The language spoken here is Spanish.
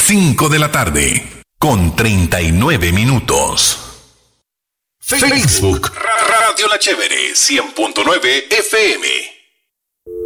5 de la tarde, con 39 minutos. Facebook Radio La Chévere 100.9 FM.